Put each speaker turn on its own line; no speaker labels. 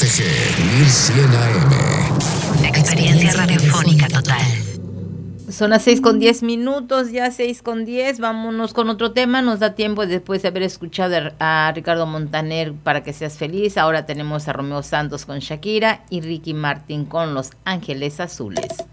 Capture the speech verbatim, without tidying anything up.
T G mil cien A M.
Experiencia radiofónica total.
Son las seis con diez minutos, ya seis con diez, vámonos con otro tema, nos da tiempo después de haber escuchado a Ricardo Montaner, Para que seas feliz. Ahora tenemos a Romeo Santos con Shakira y Ricky Martin con Los Ángeles Azules.